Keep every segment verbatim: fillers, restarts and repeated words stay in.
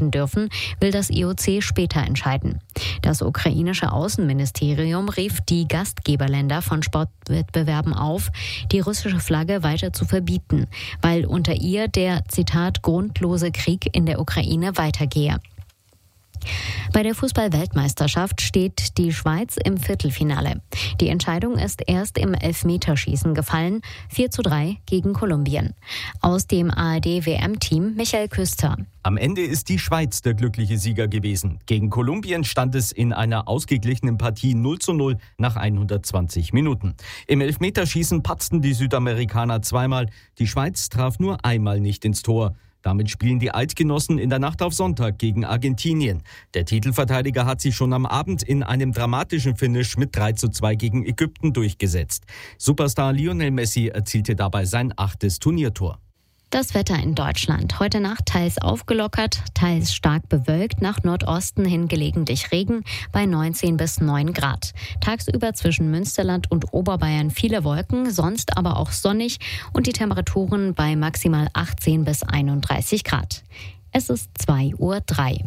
antreten dürfen, will das I O C später entscheiden. Das ukrainische Außenministerium rief die Gastgeberländer von Sportwettbewerben auf, die russische Flagge weiter zu verbieten, weil unter ihr der, Zitat, grundlose Krieg in der Ukraine weitergehe. Bei der Fußball-Weltmeisterschaft steht die Schweiz im Viertelfinale. Die Entscheidung ist erst im Elfmeterschießen gefallen, vier zu drei gegen Kolumbien. Aus dem A R D-W M-Team Michael Küster. Am Ende ist die Schweiz der glückliche Sieger gewesen. Gegen Kolumbien stand es in einer ausgeglichenen Partie null zu null nach hundertzwanzig Minuten. Im Elfmeterschießen patzten die Südamerikaner zweimal. Die Schweiz traf nur einmal nicht ins Tor. Damit spielen die Eidgenossen in der Nacht auf Sonntag gegen Argentinien. Der Titelverteidiger hat sich schon am Abend in einem dramatischen Finish mit drei zu zwei gegen Ägypten durchgesetzt. Superstar Lionel Messi erzielte dabei sein achtes Turniertor. Das Wetter in Deutschland. Heute Nacht teils aufgelockert, teils stark bewölkt, nach Nordosten hin gelegentlich Regen bei neunzehn bis neun Grad. Tagsüber zwischen Münsterland und Oberbayern viele Wolken, sonst aber auch sonnig und die Temperaturen bei maximal achtzehn bis einunddreißig Grad. Es ist zwei Uhr drei.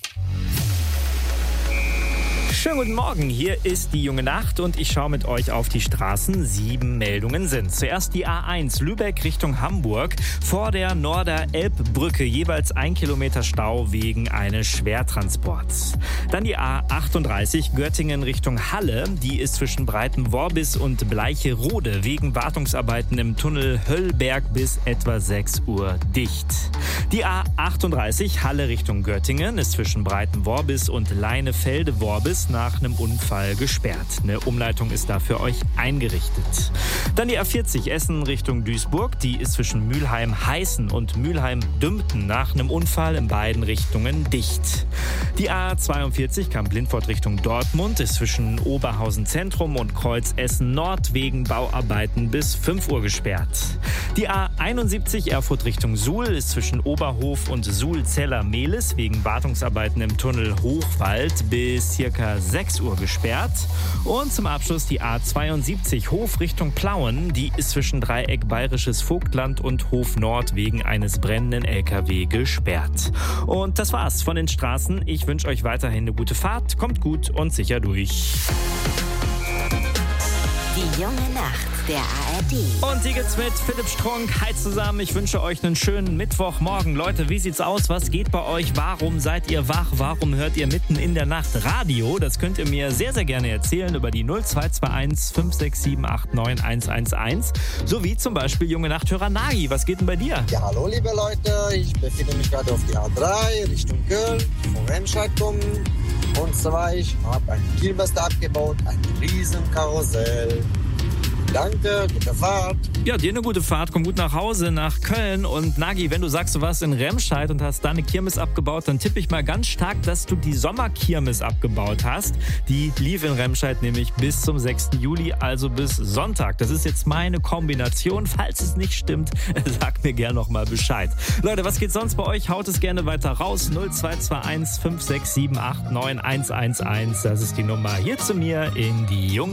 Schönen guten Morgen, hier ist die junge Nacht und ich schaue mit euch auf die Straßen. Sieben Meldungen sind. Zuerst die A eins Lübeck Richtung Hamburg. Vor der Norder-Elb-Brücke jeweils ein Kilometer Stau wegen eines Schwertransports. Dann die A achtunddreißig Göttingen Richtung Halle. Die ist zwischen Breitenworbis und Bleicherode wegen Wartungsarbeiten im Tunnel Höllberg bis etwa sechs Uhr dicht. Die A achtunddreißig Halle Richtung Göttingen ist zwischen Breitenworbis und Leinefelde-Worbis nach einem Unfall gesperrt. Eine Umleitung ist da für euch eingerichtet. Dann die A vierzig Essen Richtung Duisburg. Die ist zwischen Mülheim-Heißen und Mülheim-Dümpten nach einem Unfall in beiden Richtungen dicht. Die A zweiundvierzig Kamp-Lindfort Richtung Dortmund ist zwischen Oberhausen Zentrum und Kreuz Essen Nord wegen Bauarbeiten bis fünf Uhr gesperrt. Die A einundsiebzig Erfurt Richtung Suhl ist zwischen Oberhof und Suhl-Zeller-Mehlis wegen Wartungsarbeiten im Tunnel Hochwald bis circa sechs Uhr gesperrt. Und zum Abschluss die A zweiundsiebzig Hof Richtung Plauen. Die ist zwischen Dreieck Bayerisches Vogtland und Hof Nord wegen eines brennenden L K W gesperrt. Und das war's von den Straßen. Ich wünsche euch weiterhin eine gute Fahrt. Kommt gut und sicher durch. Die junge Nacht der A R D. Und die gibt's mit Philipp Strunk. Hi zusammen, ich wünsche euch einen schönen Mittwochmorgen. Leute, wie sieht's aus? Was geht bei euch? Warum seid ihr wach? Warum hört ihr mitten in der Nacht Radio? Das könnt ihr mir sehr, sehr gerne erzählen über die null zwei zwei eins fünf sechs sieben acht neun eins eins eins. Sowie zum Beispiel junge Nachthörer Nagi. Was geht denn bei dir? Ja, hallo liebe Leute. Ich befinde mich gerade auf die A drei Richtung Köln, von Remscheid kommen. Und zwar, ich habe einen Kirmes abgebaut, ein riesen Karussell. Danke, gute Fahrt. Ja, dir eine gute Fahrt. Komm gut nach Hause, nach Köln. Und Nagi, wenn du sagst, du warst in Remscheid und hast da eine Kirmes abgebaut, dann tippe ich mal ganz stark, dass du die Sommerkirmes abgebaut hast. Die lief in Remscheid nämlich bis zum sechsten Juli, also bis Sonntag. Das ist jetzt meine Kombination. Falls es nicht stimmt, sag mir gerne noch mal Bescheid. Leute, was geht sonst bei euch? Haut es gerne weiter raus. null zwei zwei eins fünf sechs sieben acht neun eins eins eins. Das ist die Nummer hier zu mir in die junge